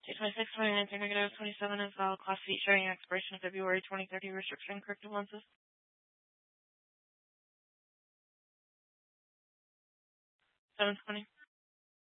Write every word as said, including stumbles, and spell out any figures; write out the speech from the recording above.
twenty-six, twenty-nine, negative twenty-seven is valid Class C showing expiration of February twenty thirty restriction corrective lenses. seven twenty.